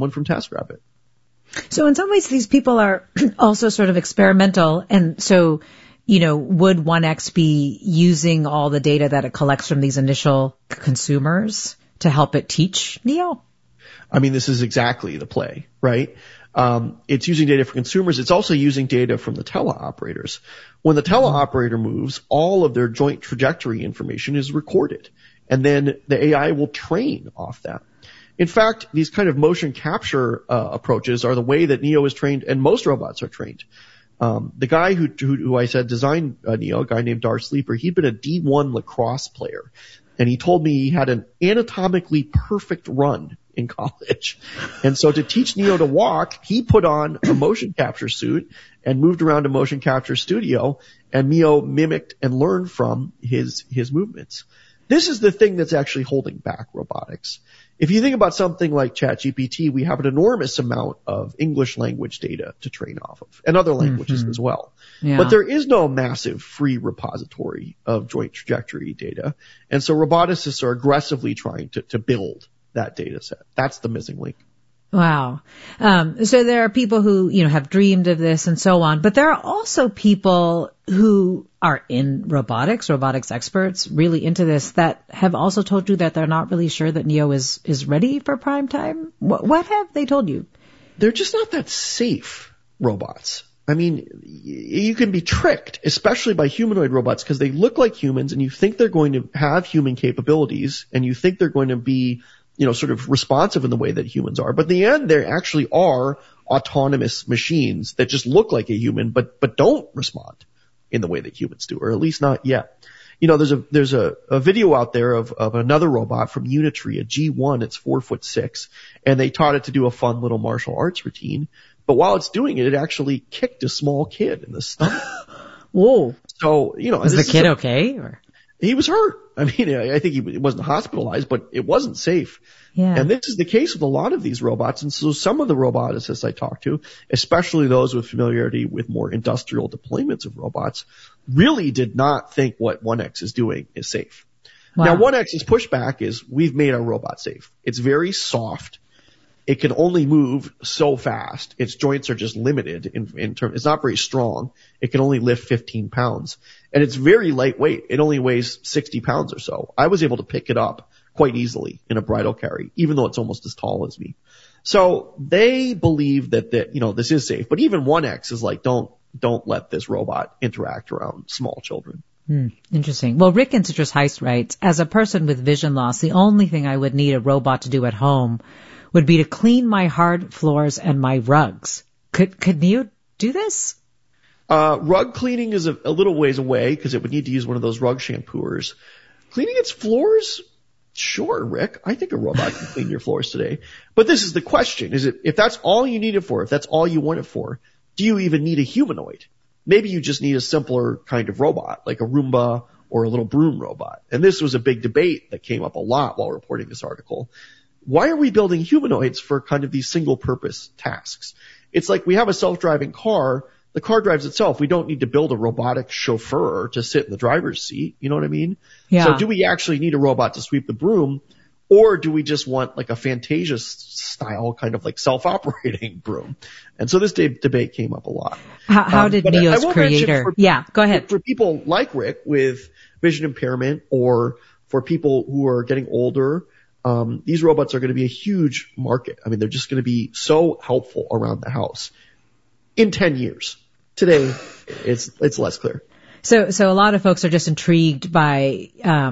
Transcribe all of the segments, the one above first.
one from TaskRabbit. So in some ways, these people are also sort of experimental. And so, would 1X be using all the data that it collects from these initial consumers to help it teach Neo? I mean, this is exactly the play, right? It's using data for consumers. It's also using data from the teleoperators. When the teleoperator moves, all of their joint trajectory information is recorded, and then the AI will train off that. In fact, these kind of motion capture approaches are the way that Neo is trained, and most robots are trained. The guy who I said designed Neo, a guy named Dar Sleeper, he'd been a D1 lacrosse player, and he told me he had an anatomically perfect run in college. And so to teach Neo to walk, he put on a motion capture suit and moved around a motion capture studio, and Neo mimicked and learned from his movements. This is the thing that's actually holding back robotics. If you think about something like ChatGPT, we have an enormous amount of English language data to train off of, and other languages as well. Yeah. But there is no massive free repository of joint trajectory data. And so roboticists are aggressively trying to build that data set. That's the missing link. Wow. So there are people who, have dreamed of this and so on, but there are also people who are in robotics experts, really into this, that have also told you that they're not really sure that Neo is ready for prime time. What have they told you? They're just not that safe, robots. I mean, you can be tricked, especially by humanoid robots, because they look like humans and you think they're going to have human capabilities and you think they're going to be sort of responsive in the way that humans are. But in the end, they actually are autonomous machines that just look like a human, but don't respond in the way that humans do, or at least not yet. There's a video out there of another robot from Unitree, a G1. It's 4'6", and they taught it to do a fun little martial arts routine. But while it's doing it, it actually kicked a small kid in the stomach. Whoa. So, is the kid okay? Or? He was hurt. I mean, I think he wasn't hospitalized, but it wasn't safe. Yeah. And this is the case with a lot of these robots. And so some of the roboticists I talked to, especially those with familiarity with more industrial deployments of robots, really did not think what 1X is doing is safe. Wow. Now, 1X's pushback is we've made our robot safe. It's very soft. It can only move so fast. Its joints are just limited in terms. It's not very strong. It can only lift 15 pounds. And it's very lightweight. It only weighs 60 pounds or so. I was able to pick it up quite easily in a bridal carry, even though it's almost as tall as me. So they believe that this is safe. But even 1X is like, don't let this robot interact around small children. Interesting. Well, Rick in Citrus Heights writes, as a person with vision loss, the only thing I would need a robot to do at home would be to clean my hard floors and my rugs. Could Neo do this? Rug cleaning is a little ways away because it would need to use one of those rug shampooers. Cleaning its floors? Sure, Rick. I think a robot can clean your floors today. But this is the question. If that's all you need it for, if that's all you want it for, do you even need a humanoid? Maybe you just need a simpler kind of robot, like a Roomba or a little broom robot. And this was a big debate that came up a lot while reporting this article. Why are we building humanoids for kind of these single-purpose tasks? It's like we have a self-driving car. The car drives itself. We don't need to build a robotic chauffeur to sit in the driver's seat. You know what I mean? Yeah. So do we actually need a robot to sweep the broom, or do we just want like a Fantasia style kind of like self-operating broom? And so this debate came up a lot. How did Neo's creator? Go ahead. For people like Rick with vision impairment, or for people who are getting older, these robots are going to be a huge market. I mean, they're just going to be so helpful around the house in 10 years. Today, it's less clear. So a lot of folks are just intrigued by,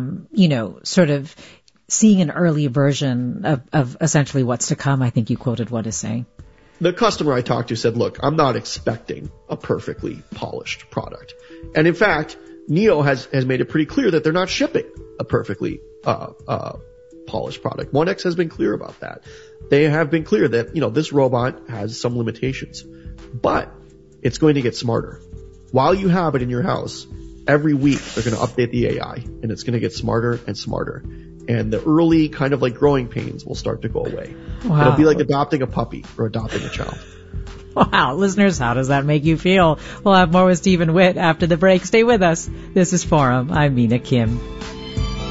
sort of seeing an early version of essentially what's to come. I think you quoted what is saying. The customer I talked to said, look, I'm not expecting a perfectly polished product. And in fact, Neo has made it pretty clear that they're not shipping a perfectly, polished product. 1X has been clear about that. They have been clear that, this robot has some limitations, but it's going to get smarter. While you have it in your house, every week they're going to update the AI, and it's going to get smarter and smarter. And the early kind of like growing pains will start to go away. Wow. It'll be like adopting a puppy or adopting a child. Wow. Listeners, how does that make you feel? We'll have more with Stephen Witt after the break. Stay with us. This is Forum. I'm Mina Kim.